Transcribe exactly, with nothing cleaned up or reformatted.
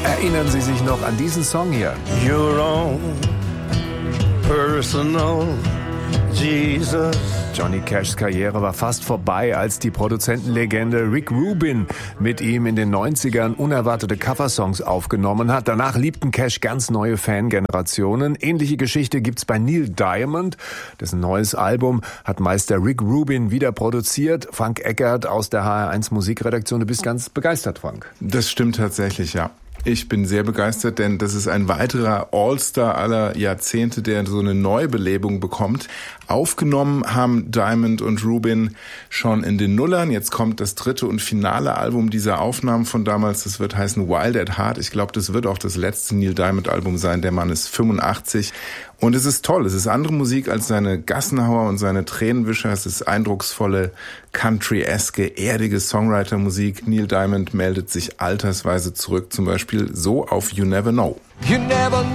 Erinnern Sie sich noch an diesen Song hier? Your own personal Jesus. Johnny Cashs Karriere war fast vorbei, als die Produzentenlegende Rick Rubin mit ihm in den neunzigern unerwartete Coversongs aufgenommen hat. Danach liebten Cash ganz neue Fangenerationen. Ähnliche Geschichte gibt's bei Neil Diamond. Dessen neues Album hat Meister Rick Rubin wieder produziert. Frank Eckert aus der H R eins Musikredaktion. Du bist ganz begeistert, Frank. Das stimmt tatsächlich, ja. Ich bin sehr begeistert, denn das ist ein weiterer All-Star aller Jahrzehnte, der so eine Neubelebung bekommt. Aufgenommen haben Diamond und Rubin schon in den Nullern. Jetzt kommt das dritte und finale Album dieser Aufnahmen von damals. Das wird heißen Wild at Heart. Ich glaube, das wird auch das letzte Neil Diamond-Album sein. Der Mann ist fünfundachtzig. Und es ist toll. Es ist andere Musik als seine Gassenhauer und seine Tränenwischer. Es ist eindrucksvolle, country-eske, erdige Songwriter-Musik. Neil Diamond meldet sich altersweise zurück, zum Beispiel so auf You Never Know. You never